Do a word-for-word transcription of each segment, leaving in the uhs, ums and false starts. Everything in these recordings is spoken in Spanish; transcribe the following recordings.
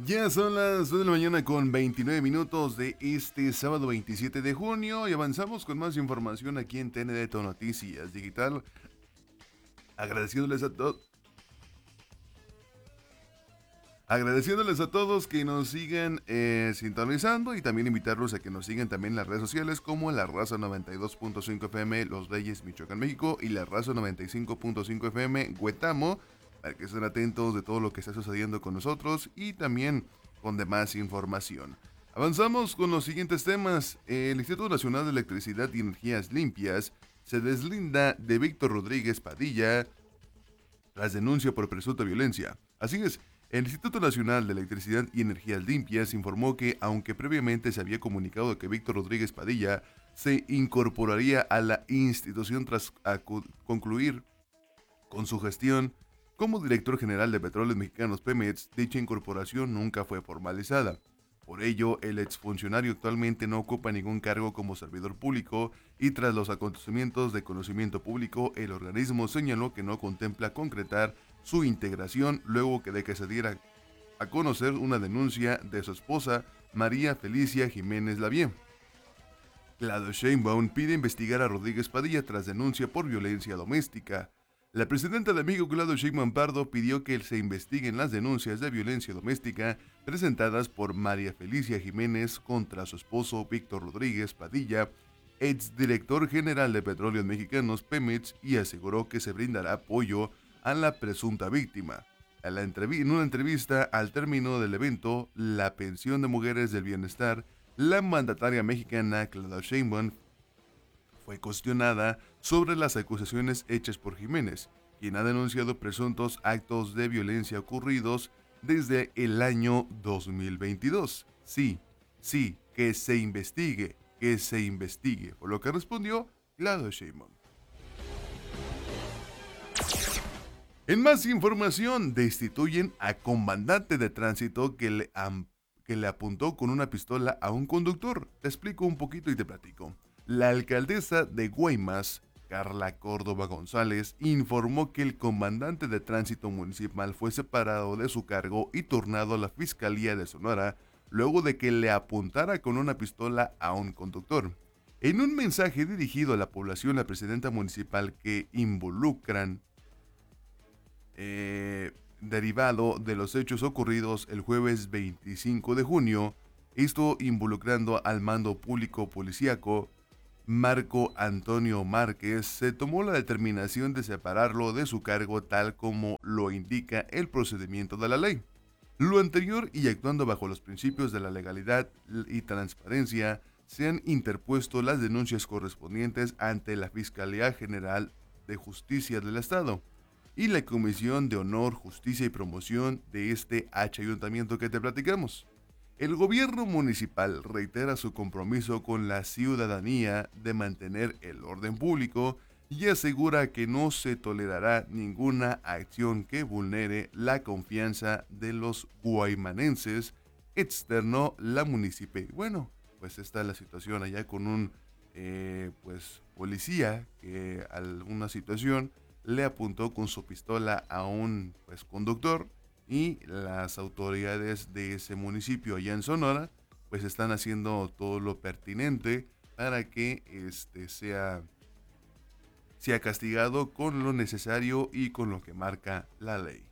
Ya son las dos de la mañana con veintinueve minutos de este sábado veintisiete de junio y avanzamos con más información aquí en T N D Noticias Digital. Agradeciéndoles a todos. Agradeciéndoles a todos que nos sigan eh, sintonizando y también invitarlos a que nos sigan también en las redes sociales como La Raza noventa y dos punto cinco F M Los Reyes, Michoacán, México y La Raza noventa y cinco punto cinco F M Huetamo, para que estén atentos de todo lo que está sucediendo con nosotros y también con demás información. Avanzamos con los siguientes temas. El Instituto Nacional de Electricidad y Energías Limpias se deslinda de Víctor Rodríguez Padilla tras denuncia por presunta violencia. Así es, el Instituto Nacional de Electricidad y Energías Limpias informó que, aunque previamente se había comunicado que Víctor Rodríguez Padilla se incorporaría a la institución tras concluir con su gestión como director general de Petróleos Mexicanos Pemex, dicha incorporación nunca fue formalizada. Por ello, el exfuncionario actualmente no ocupa ningún cargo como servidor público y tras los acontecimientos de conocimiento público, el organismo señaló que no contempla concretar su integración luego de que se diera a conocer una denuncia de su esposa, María Felicia Jiménez Lavie. Claudia Sheinbaum pide investigar a Rodríguez Padilla tras denuncia por violencia doméstica. La presidenta de México, Claudia Sheinbaum Pardo, pidió que se investiguen las denuncias de violencia doméstica presentadas por María Felicia Jiménez contra su esposo Víctor Rodríguez Padilla, exdirector general de Petróleos Mexicanos Pemex, y aseguró que se brindará apoyo a la presunta víctima. En, la entrev- en una entrevista al término del evento, la Pensión de Mujeres del Bienestar, la mandataria mexicana Claudia Sheinbaum fue cuestionada sobre las acusaciones hechas por Jiménez, quien ha denunciado presuntos actos de violencia ocurridos desde el año dos mil veintidós. Sí, sí, que se investigue, que se investigue, por lo que respondió Claudia Sheinbaum. En más información, destituyen a comandante de tránsito que le, que le apuntó con una pistola a un conductor. Te explico un poquito y te platico. La alcaldesa de Guaymas, Carla Córdoba González, informó que el comandante de tránsito municipal fue separado de su cargo y turnado a la Fiscalía de Sonora luego de que le apuntara con una pistola a un conductor. En un mensaje dirigido a la población, la presidenta municipal que involucran Eh, derivado de los hechos ocurridos el jueves veinticinco de junio, esto involucrando al mando público policíaco Marco Antonio Márquez, se tomó la determinación de separarlo de su cargo tal como lo indica el procedimiento de la ley. Lo anterior y actuando bajo los principios de la legalidad y transparencia, se han interpuesto las denuncias correspondientes ante la Fiscalía General de Justicia del Estado y la Comisión de Honor, Justicia y Promoción de este H ayuntamiento que te platicamos. El gobierno municipal reitera su compromiso con la ciudadanía de mantener el orden público y asegura que no se tolerará ninguna acción que vulnere la confianza de los guaymanenses, externó la municipio. Bueno, pues está la situación allá con un eh, pues policía que alguna situación le apuntó con su pistola a un pues conductor, y las autoridades de ese municipio allá en Sonora pues están haciendo todo lo pertinente para que este sea sea castigado con lo necesario y con lo que marca la ley.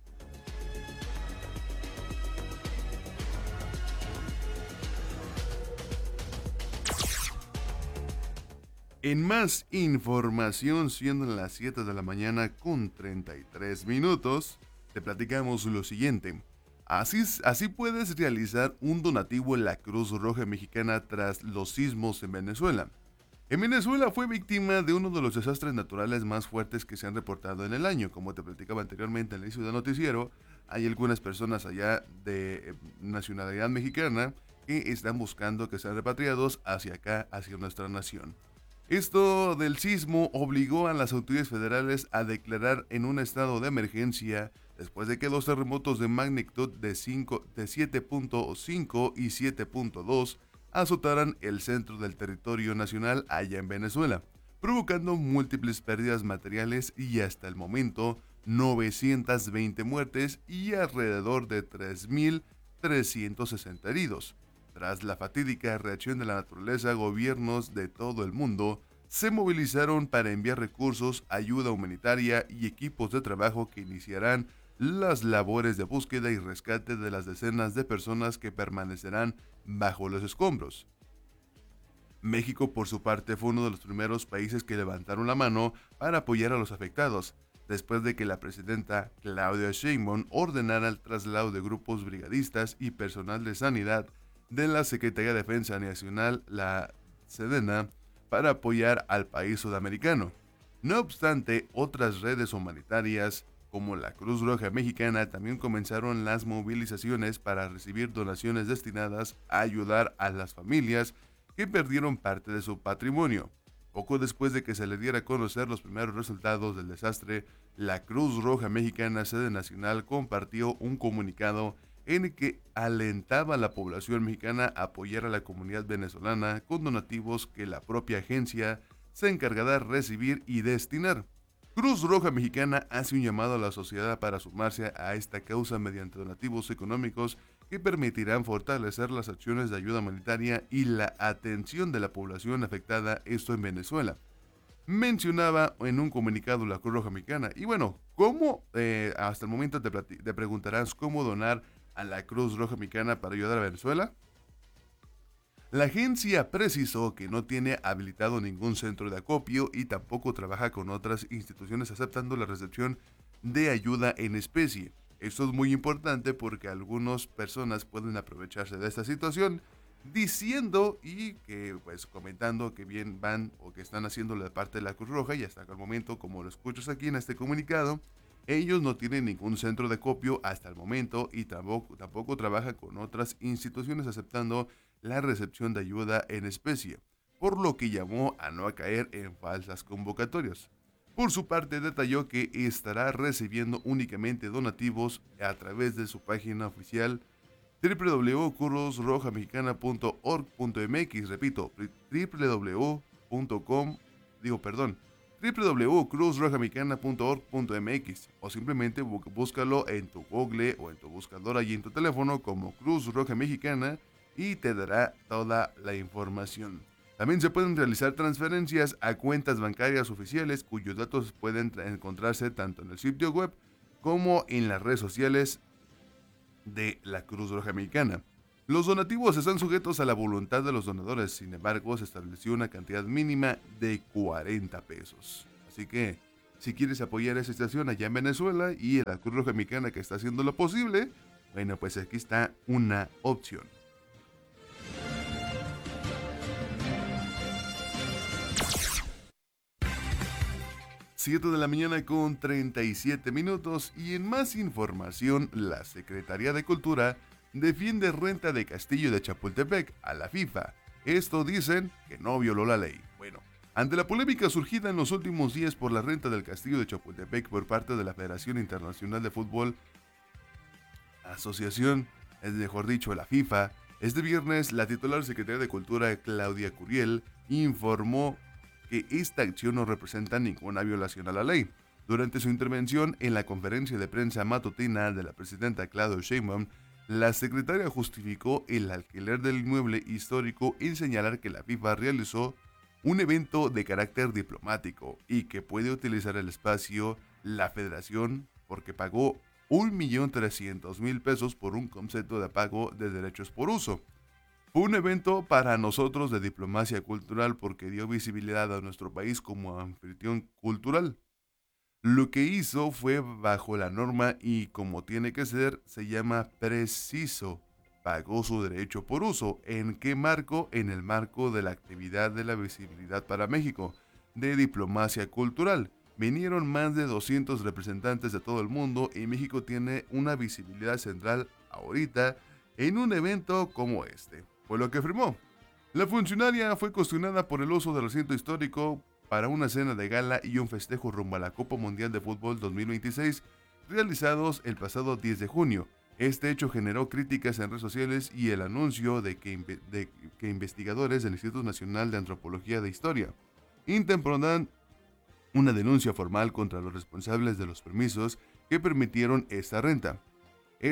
En más información, siendo las siete de la mañana con treinta y tres minutos, te platicamos lo siguiente. Así, así puedes realizar un donativo en la Cruz Roja Mexicana tras los sismos en Venezuela. En Venezuela fue víctima de uno de los desastres naturales más fuertes que se han reportado en el año. Como te platicaba anteriormente al inicio del noticiero, hay algunas personas allá de nacionalidad mexicana que están buscando que sean repatriados hacia acá, hacia nuestra nación. Esto del sismo obligó a las autoridades federales a declarar en un estado de emergencia después de que dos terremotos de magnitud de, de siete punto cinco y siete punto dos azotaran el centro del territorio nacional allá en Venezuela, provocando múltiples pérdidas materiales y hasta el momento novecientas veinte muertes y alrededor de tres mil trescientos sesenta heridos. Tras la fatídica reacción de la naturaleza, gobiernos de todo el mundo se movilizaron para enviar recursos, ayuda humanitaria y equipos de trabajo que iniciarán las labores de búsqueda y rescate de las decenas de personas que permanecerán bajo los escombros. México, por su parte, fue uno de los primeros países que levantaron la mano para apoyar a los afectados, después de que la presidenta Claudia Sheinbaum ordenara el traslado de grupos brigadistas y personal de sanidad de la Secretaría de Defensa Nacional, la Sedena, para apoyar al país sudamericano. No obstante, otras redes humanitarias, como la Cruz Roja Mexicana, también comenzaron las movilizaciones para recibir donaciones destinadas a ayudar a las familias que perdieron parte de su patrimonio. Poco después de que se le diera a conocer los primeros resultados del desastre, la Cruz Roja Mexicana sede nacional compartió un comunicado en el que alentaba a la población mexicana a apoyar a la comunidad venezolana con donativos que la propia agencia se encargará de recibir y destinar. Cruz Roja Mexicana hace un llamado a la sociedad para sumarse a esta causa mediante donativos económicos que permitirán fortalecer las acciones de ayuda humanitaria y la atención de la población afectada, esto en Venezuela. Mencionaba en un comunicado la Cruz Roja Mexicana. Y bueno, ¿cómo? Eh, hasta el momento te, te preguntarás cómo donar a la Cruz Roja Mexicana para ayudar a Venezuela. La agencia precisó que no tiene habilitado ningún centro de acopio y tampoco trabaja con otras instituciones aceptando la recepción de ayuda en especie. Esto es muy importante porque algunas personas pueden aprovecharse de esta situación diciendo y que pues comentando que bien van o que están haciendo la parte de la Cruz Roja y hasta el momento, como lo escuchas aquí en este comunicado, ellos no tienen ningún centro de acopio hasta el momento y tampoco, tampoco trabajan con otras instituciones aceptando la recepción de ayuda en especie, por lo que llamó a no caer en falsas convocatorias. Por su parte, detalló que estará recibiendo únicamente donativos a través de su página oficial doble u doble u doble u punto cruz roja mexicana punto org punto m x, repito, doble u doble u doble u punto com, digo, perdón, doble u doble u doble u punto cruz roja mexicana punto org punto m x o simplemente búscalo en tu Google o en tu buscador allí en tu teléfono como Cruz Roja Mexicana y te dará toda la información. También se pueden realizar transferencias a cuentas bancarias oficiales cuyos datos pueden encontrarse tanto en el sitio web como en las redes sociales de la Cruz Roja Mexicana. Los donativos están sujetos a la voluntad de los donadores, sin embargo se estableció una cantidad mínima de cuarenta pesos. Así que si quieres apoyar esa situación allá en Venezuela y la Cruz Roja Mexicana que está haciendo lo posible, bueno, pues aquí está una opción. siete de la mañana con treinta y siete minutos y en más información, la Secretaría de Cultura defiende renta de Castillo de Chapultepec a la FIFA. Esto dicen que no violó la ley. Bueno, ante la polémica surgida en los últimos días por la renta del Castillo de Chapultepec por parte de la Federación Internacional de Fútbol, Asociación, es mejor dicho, la FIFA, este viernes la titular Secretaría de Cultura, Claudia Curiel, informó que esta acción no representa ninguna violación a la ley. Durante su intervención en la conferencia de prensa matutina de la presidenta Claudia Sheinbaum, la secretaria justificó el alquiler del inmueble histórico en señalar que la FIFA realizó un evento de carácter diplomático y que puede utilizar el espacio la federación porque pagó un millón trescientos mil pesos por un concepto de pago de derechos por uso. Fue un evento para nosotros de diplomacia cultural porque dio visibilidad a nuestro país como anfitrión cultural. Lo que hizo fue bajo la norma y como tiene que ser, se llama preciso. Pagó su derecho por uso. ¿En qué marco? En el marco de la actividad de la visibilidad para México, de diplomacia cultural. Vinieron más de doscientos representantes de todo el mundo y México tiene una visibilidad central ahorita en un evento como este. Fue lo que afirmó. La funcionaria fue cuestionada por el uso del recinto histórico para una cena de gala y un festejo rumbo a la Copa Mundial de Fútbol dos mil veintiséis, realizados el pasado diez de junio. Este hecho generó críticas en redes sociales y el anuncio de que, de que investigadores del Instituto Nacional de Antropología de Historia intentarán una denuncia formal contra los responsables de los permisos que permitieron esta renta. Es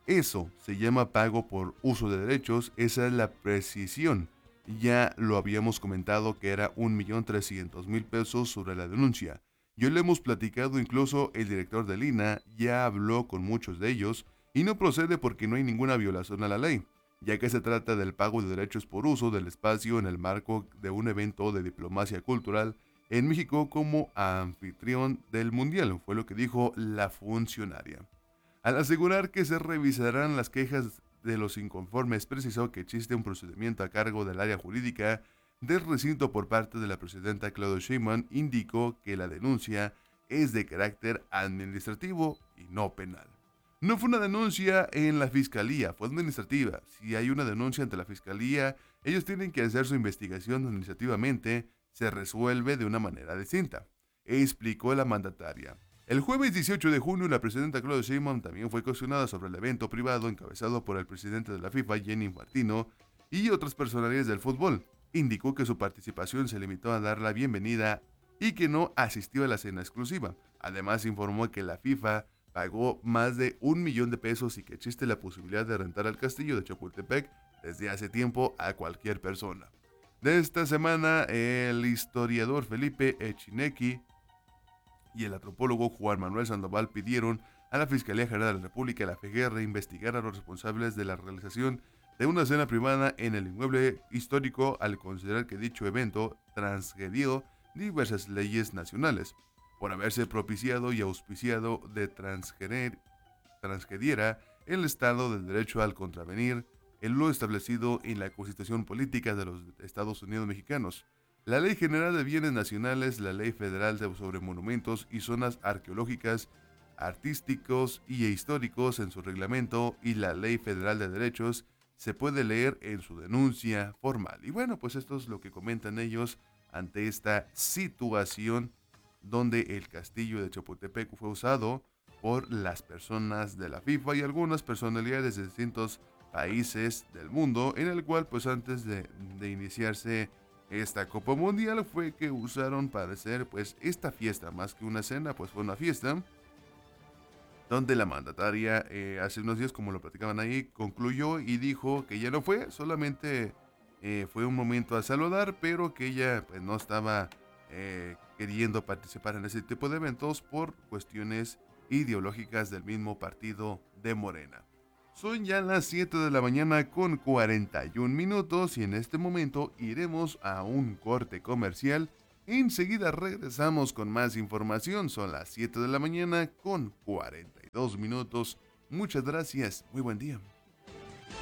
Eso se llama pago por uso de derechos, esa es la precisión. Ya lo habíamos comentado que era un millón trescientos mil pesos sobre la denuncia. Yo le hemos platicado, incluso el director del I N A ya habló con muchos de ellos y no procede porque no hay ninguna violación a la ley, ya que se trata del pago de derechos por uso del espacio en el marco de un evento de diplomacia cultural en México como anfitrión del Mundial, fue lo que dijo la funcionaria. Al asegurar que se revisarán las quejas de los inconformes, precisó que existe un procedimiento a cargo del área jurídica del recinto por parte de la presidenta Claudia Sheinbaum. Indicó que la denuncia es de carácter administrativo y no penal. No fue una denuncia en la fiscalía, fue administrativa. Si hay una denuncia ante la fiscalía, ellos tienen que hacer su investigación administrativamente, se resuelve de una manera distinta, explicó la mandataria. El jueves dieciocho de junio, la presidenta Claudia Sheinbaum también fue cuestionada sobre el evento privado encabezado por el presidente de la FIFA, Gianni Infantino, y otras personalidades del fútbol. Indicó que su participación se limitó a dar la bienvenida y que no asistió a la cena exclusiva. Además, informó que la FIFA pagó más de un millón de pesos y que existe la posibilidad de rentar el castillo de Chapultepec desde hace tiempo a cualquier persona. De esta semana, el historiador Felipe Echinecki y el antropólogo Juan Manuel Sandoval pidieron a la Fiscalía General de la República, la F G R, investigar a los responsables de la realización de una cena privada en el inmueble histórico al considerar que dicho evento transgredió diversas leyes nacionales, por haberse propiciado y auspiciado de transgredir, transgrediera el Estado del Derecho al contravenir en lo establecido en la Constitución Política de los Estados Unidos Mexicanos, la Ley General de Bienes Nacionales, la Ley Federal sobre Monumentos y Zonas Arqueológicas, Artísticos y Históricos en su reglamento y la Ley Federal de Derechos. Se puede leer en su denuncia formal. Y bueno, pues esto es lo que comentan ellos ante esta situación donde el castillo de Chapultepec fue usado por las personas de la FIFA y algunas personalidades de distintos países del mundo, en el cual pues antes de, de iniciarse esta Copa Mundial fue que usaron para hacer pues esta fiesta, más que una cena, pues fue una fiesta, donde la mandataria eh, hace unos días, como lo platicaban ahí, concluyó y dijo que ya no fue, solamente eh, fue un momento a saludar, pero que ella pues no estaba eh, queriendo participar en ese tipo de eventos por cuestiones ideológicas del mismo partido de Morena. Son ya las siete de la mañana con cuarenta y un minutos y en este momento iremos a un corte comercial. Enseguida regresamos con más información. Son las siete de la mañana con cuarenta y dos minutos. Muchas gracias. Muy buen día.